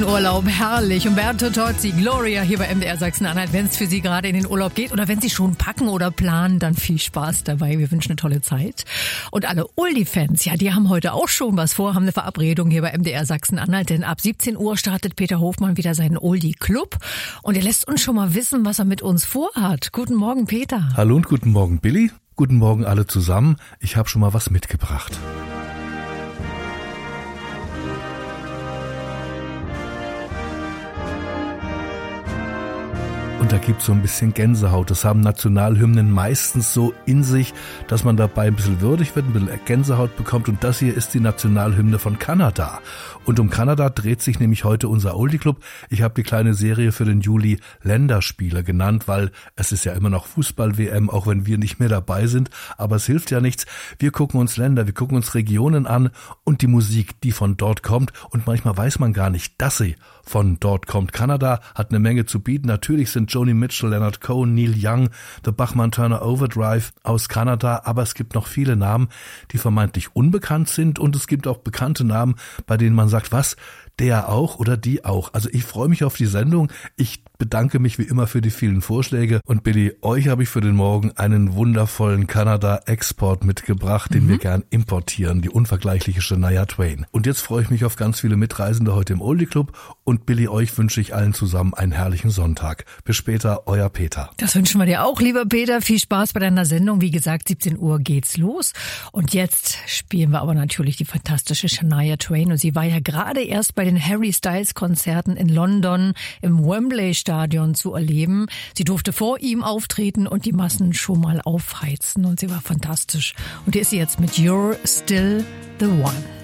Urlaub, herrlich. Umberto Tozzi, Gloria hier bei MDR Sachsen-Anhalt. Wenn es für Sie gerade in den Urlaub geht oder wenn Sie schon packen oder planen, dann viel Spaß dabei. Wir wünschen eine tolle Zeit. Und alle Oldie-Fans, ja, die haben heute auch schon was vor, haben eine Verabredung hier bei MDR Sachsen-Anhalt. Denn ab 17 Uhr startet Peter Hofmann wieder seinen Oldie-Club. Und er lässt uns schon mal wissen, was er mit uns vorhat. Guten Morgen, Peter. Hallo und guten Morgen, Billy. Guten Morgen alle zusammen. Ich habe schon mal was mitgebracht. Und da gibt's so ein bisschen Gänsehaut. Das haben Nationalhymnen meistens so in sich, dass man dabei ein bisschen würdig wird, ein bisschen Gänsehaut bekommt. Und das hier ist die Nationalhymne von Kanada. Und um Kanada dreht sich nämlich heute unser Oldie Club. Ich habe die kleine Serie für den Juli Länderspiele genannt, weil es ist ja immer noch Fußball-WM, auch wenn wir nicht mehr dabei sind. Aber es hilft ja nichts. Wir gucken uns Länder, wir gucken uns Regionen an und die Musik, die von dort kommt. Und manchmal weiß man gar nicht, dass sie von dort kommt. Kanada hat eine Menge zu bieten. Natürlich sind Joni Mitchell, Leonard Cohen, Neil Young, The Bachman-Turner Overdrive aus Kanada, aber es gibt noch viele Namen, die vermeintlich unbekannt sind und es gibt auch bekannte Namen, bei denen man sagt, was, der auch oder die auch. Also ich freue mich auf die Sendung. Ich bedanke mich wie immer für die vielen Vorschläge und Billy, euch habe ich für den Morgen einen wundervollen Kanada-Export mitgebracht, den wir gern importieren, die unvergleichliche Shania Twain. Und jetzt freue ich mich auf ganz viele Mitreisende heute im Oldie Club und Billy, euch wünsche ich allen zusammen einen herrlichen Sonntag. Bis später, euer Peter. Das wünschen wir dir auch, lieber Peter. Viel Spaß bei deiner Sendung. Wie gesagt, 17 Uhr geht's los. Und jetzt spielen wir aber natürlich die fantastische Shania Twain. Und sie war ja gerade erst bei den Harry Styles Konzerten in London im Wembley Stadion zu erleben. Sie durfte vor ihm auftreten und die Massen schon mal aufheizen. Und sie war fantastisch. Und hier ist sie jetzt mit You're Still the One.